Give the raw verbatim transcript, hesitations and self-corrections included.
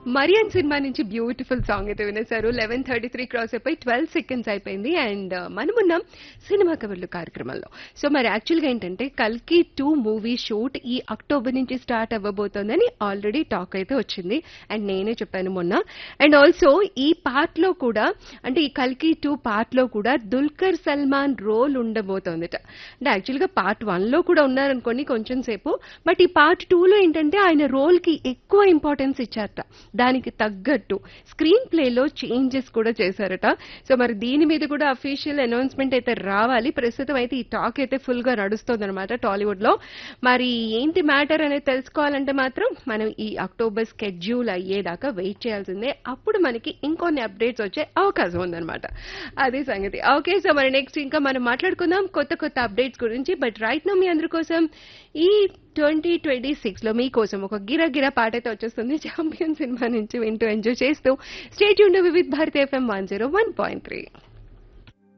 Marrion cinema నుంచి beautiful song అయితే వినేశారు. Eleven thirty three cross అయిపోయి ట్వెల్వ్ సెకండ్స్ అయిపోయింది. అండ్ మనమున్నాం సినిమా కవర్లు కార్యక్రమంలో. సో మరి యాక్చువల్గా ఏంటంటే కల్కి టూ మూవీ షూట్ ఈ అక్టోబర్ నుంచి స్టార్ట్ అవ్వబోతోందని ఆల్రెడీ టాక్ అయితే వచ్చింది. అండ్ నేనే చెప్పాను మొన్న. అండ్ ఆల్సో ఈ పార్ట్ లో కూడా అంటే ఈ కల్కి టూ పార్ట్ లో కూడా దుల్కర్ సల్మాన్ రోల్ ఉండబోతోందిట. అంటే యాక్చువల్గా పార్ట్ వన్ లో కూడా ఉన్నారనుకోండి కొంచెం సేపు. బట్ ఈ పార్ట్ టూ లో ఏంటంటే ఆయన రోల్ కి ఎక్కువ ఇంపార్టెన్స్ ఇచ్చారట. దానికి తగ్గట్టు స్క్రీన్ ప్లేలో చేంజెస్ కూడా చేశారట. సో మరి దీని మీద కూడా అఫీషియల్ అనౌన్స్మెంట్ అయితే రావాలి. ప్రస్తుతం అయితే ఈ టాక్ అయితే ఫుల్ గా నడుస్తుంది అనమాట టాలీవుడ్ లో. మరి ఏంటి మ్యాటర్ అనేది తెలుసుకోవాలంటే మాత్రం మనం ఈ అక్టోబర్ స్కెడ్యూల్ అయ్యేదాకా వెయిట్ చేయాల్సిందే. అప్పుడు మనకి ఇంకొన్ని అప్డేట్స్ వచ్చే అవకాశం ఉందన్నమాట. అదే సంగతి. ఓకే, సో మరి నెక్స్ట్ ఇంకా మనం మాట్లాడుకుందాం కొత్త కొత్త అప్డేట్స్ గురించి. బట్ రైట్ నో మీ అందరి కోసం ఈ ట్వంటీ ట్వంటీ సిక్స్ లో మీకోసం ఒక గిరా గిరా పాట అయితే వచ్చేస్తుంది ఛాంపియన్ సినిమా నుంచి. వింటూ ఎంజాయ్ చేస్తూ stay tuned with Bharati FM one zero one point three.